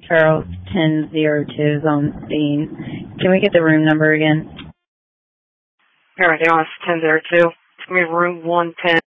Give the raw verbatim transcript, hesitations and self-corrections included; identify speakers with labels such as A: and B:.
A: Charles ten oh two is on scene. Can we get the room number again?
B: Alright, they on ten oh two. It's going to be room one ten.